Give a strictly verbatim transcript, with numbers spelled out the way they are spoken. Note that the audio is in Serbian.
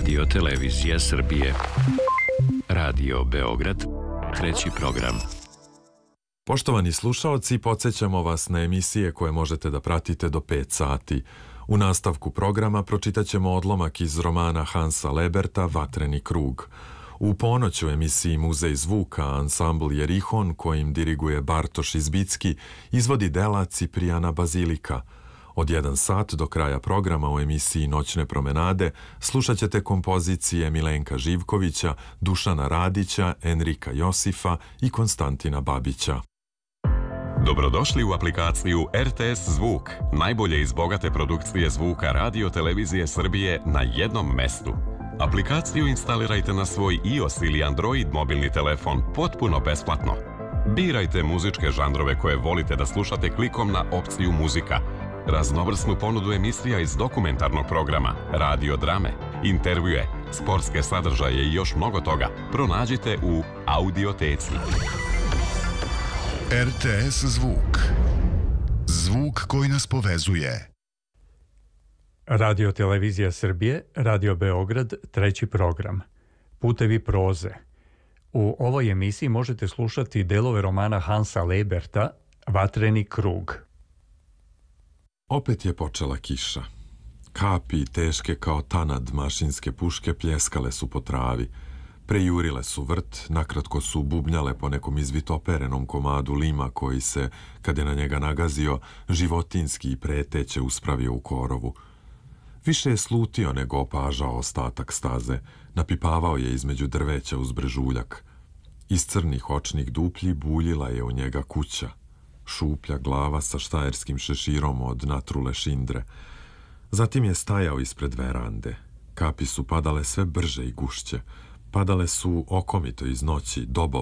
Radio Televizija Srbije. Radio Beograd, treći program. Poštovani slušaoci, podsjećamo vas na emisije koje možete da pratite do pet sati. U nastavku programa pročitat ćemo odlomak iz romana Hansa Leberta Vatreni krug. U ponoć u emisiji Muzej zvuka ansambl Jerihon, kojim diriguje Bartoš Izbicki, izvodi dela Ciprijana Bazilika. Od jedan sat do kraja programa u emisiji Noćne promenade slušat ćete kompozicije Milenka Živkovića, Dušana Radića, Enrika Josifa i Konstantina Babića. Dobrodošli u aplikaciju R T S Zvuk, najbolje iz bogate produkcije zvuka Radio Televizije Srbije na jednom mestu. Aplikaciju instalirajte na svoj iOS ili Android mobilni telefon potpuno besplatno. Birajte muzičke žanrove koje volite da slušate klikom na opciju muzika. Raznovrsnu ponudu emisija iz dokumentarnog programa, radio drame, intervjue, sportske sadržaje i još mnogo toga pronađite u Audioteci. R T S Zvuk. Zvuk koji nas povezuje. Radio Televizija Srbije, Radio Beograd, treći program. Putevi proze. U ovoj emisiji možete slušati delove romana Hansa Leberta Vatreni krug. Opet je počela kiša. Kapi, teške kao tanad mašinske puške, pljeskale su po travi. Prejurile su vrt, nakratko su bubnjale po nekom izvitoperenom komadu lima koji se, kad je na njega nagazio, životinski i preteće uspravio u korovu. Više je slutio nego opažao ostatak staze, napipavao je između drveća uz brežuljak. Iz crnih očnih duplji buljila je u njega kuća. Šuplja glava sa štajerskim šeširom od natrule šindre. Zatim je stajao ispred verande. Kapi su padale sve brže i gušće. Padale su okomito iz noći, dobova.